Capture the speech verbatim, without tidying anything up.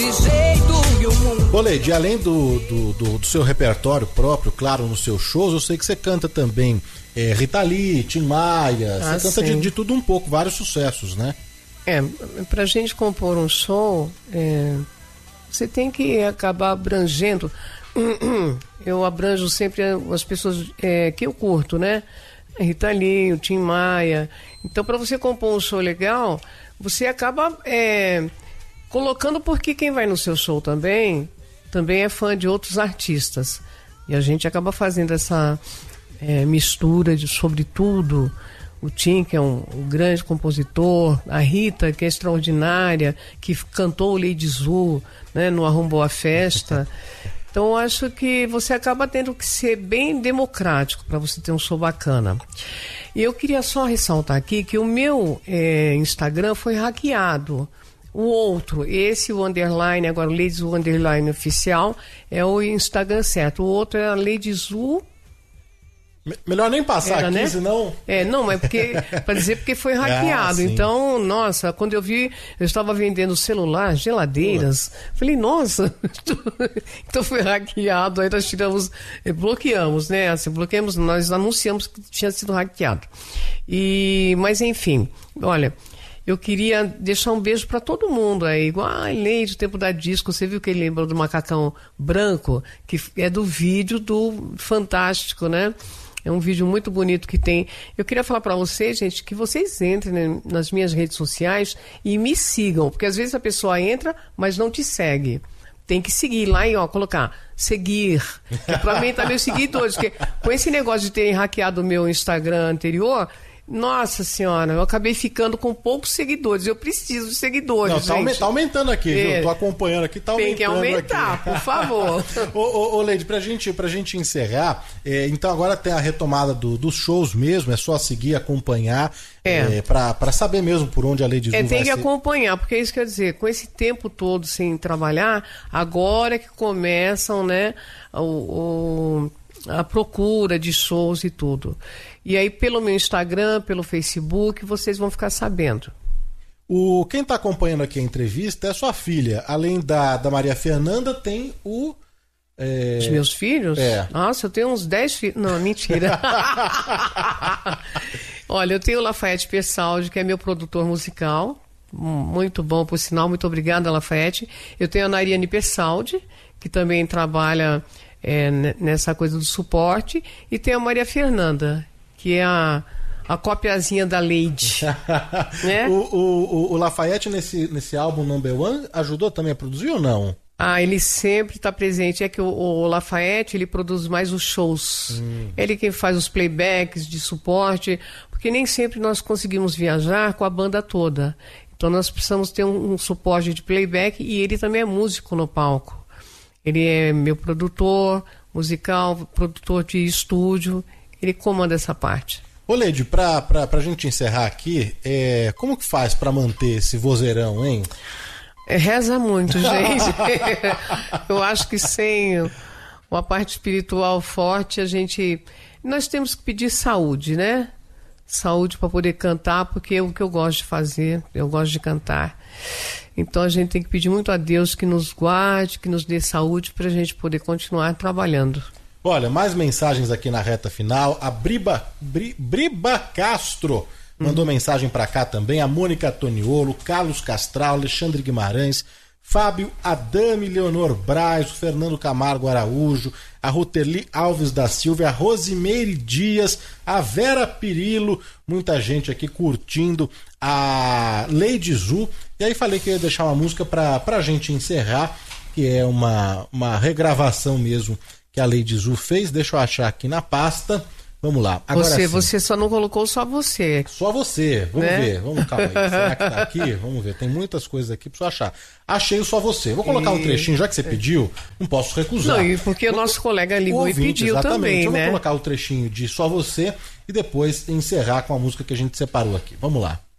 Ô Leide, além do, do, do, do seu repertório próprio, claro, nos seus shows, eu sei que você canta também é, Rita Lee, Tim Maia, ah, você canta de, de tudo um pouco, vários sucessos, né? É, pra gente compor um show, é, você tem que acabar abrangendo. Eu abranjo sempre as pessoas é, que eu curto, né? Rita Lee, o Tim Maia. Então, para você compor um show legal, você acaba é, colocando, porque quem vai no seu show também, também é fã de outros artistas. E a gente acaba fazendo essa é, mistura de sobre tudo. O Tim, que é um, um grande compositor, a Rita, que é extraordinária, que cantou o Lady Zu, né, no Arrombou a Festa. Então, eu acho que você acaba tendo que ser bem democrático para você ter um show bacana. E eu queria só ressaltar aqui que o meu é, Instagram foi hackeado. O outro, esse, o underline, agora o Lady Zu underline oficial, é o Instagram certo. O outro é a Lady Zu. Melhor nem passar Era, aqui, né? senão... É, não, mas porque, para dizer porque foi hackeado. Ah, então, nossa, quando eu vi, eu estava vendendo celular, geladeiras, Pula. falei, nossa, então foi hackeado, aí nós tiramos, bloqueamos, né? Assim, bloqueamos, nós anunciamos que tinha sido hackeado. E, mas enfim, olha, eu queria deixar um beijo para todo mundo aí, igual a Leide, o tempo da disco, você viu que ele lembrou do macacão branco, que é do vídeo do Fantástico, né? É um vídeo muito bonito que tem. Eu queria falar para vocês, gente, que vocês entrem, né, nas minhas redes sociais e me sigam, porque às vezes a pessoa entra, mas não te segue. Tem que seguir lá e ó, colocar seguir, que para mim tá meus seguidores, porque com esse negócio de terem hackeado o meu Instagram anterior, nossa senhora, eu acabei ficando com poucos seguidores. Eu preciso de seguidores, Não, tá, gente. tá aumentando aqui, é. viu? Tô acompanhando aqui, tá Tem aumentando que aumentar, aqui. por favor. ô, ô, ô, Leide, pra gente, pra gente encerrar, é, então agora tem a retomada do, dos shows mesmo, é só seguir, acompanhar, é. É, pra, pra saber mesmo por onde a Lady Zu é, vai tem que ser. acompanhar, porque isso quer dizer, com esse tempo todo sem trabalhar, agora é que começam, né, o... o a procura de shows e tudo. E aí, pelo meu Instagram, pelo Facebook, vocês vão ficar sabendo. O, quem está acompanhando aqui a entrevista é sua filha. Além da, da Maria Fernanda, tem o... É... Os meus filhos? É. Nossa, eu tenho uns dez filhos. Não, mentira. Olha, eu tenho o Lafayette Persaldi, que é meu produtor musical. Muito bom, por sinal. Muito obrigada, Lafayette. Eu tenho a Nariane Persaldi, que também trabalha... É, nessa coisa do suporte, e tem a Maria Fernanda, que é a, a copiazinha da Leide. Né? o, o, o Lafayette nesse, nesse álbum Number One ajudou também a produzir ou não? Ah, ele sempre está presente. É que o, o Lafayette, ele produz mais os shows. Hum. Ele quem faz os playbacks de suporte, porque nem sempre nós conseguimos viajar com a banda toda. Então nós precisamos ter um, um suporte de playback, e ele também é músico no palco. Ele é meu produtor musical, produtor de estúdio, ele comanda essa parte. Ô Leide, pra, pra, pra gente encerrar aqui, é, como que faz pra manter esse vozeirão, hein? É, reza muito, gente. Eu acho que sem uma parte espiritual forte, a gente... Nós temos que pedir saúde, né? Saúde para poder cantar, porque é o que eu gosto de fazer, eu gosto de cantar. Então a gente tem que pedir muito a Deus que nos guarde, que nos dê saúde para a gente poder continuar trabalhando. Olha, mais mensagens aqui na reta final. A Briba, Bri, Briba Castro mandou uhum. mensagem para cá também. A Mônica Toniolo, Carlos Castral, Alexandre Guimarães, Fábio Adame, Leonor Braz, o Fernando Camargo Araújo, a Roteli Alves da Silva, a Rosimeire Dias, a Vera Pirillo, muita gente aqui curtindo a Lady Zu. E aí falei que ia deixar uma música pra, pra gente encerrar, que é uma, uma regravação mesmo que a Lady Zu fez. Deixa eu achar aqui na pasta. Vamos lá. Agora você, sim. você só não colocou só você. Só você. Vamos né? ver. Vamos, calma aí. Será que tá aqui? Vamos ver. Tem muitas coisas aqui pra eu achar. Achei o Só Você. Vou colocar e... um trechinho, já que você pediu, não posso recusar. Não, e porque o nosso colega ligou ouvinte, e pediu exatamente. também, eu né? vou colocar o trechinho de Só Você e depois encerrar com a música que a gente separou aqui. Vamos lá.